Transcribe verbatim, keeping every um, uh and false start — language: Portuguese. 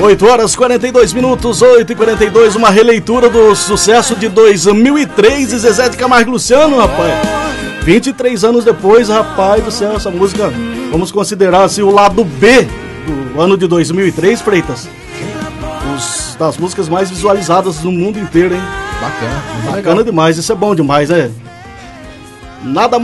oito horas e quarenta e dois minutos, oito e quarenta e dois, uma releitura do sucesso de dois mil e três de Zezé de Camargo e Luciano, rapaz. vinte e três anos depois, rapaz do céu, essa música, vamos considerar assim o lado B do ano de dois mil e três, Freitas. Os, das músicas mais visualizadas no mundo inteiro, hein? Bacana. Bacana legal demais, isso é bom demais, né? Nada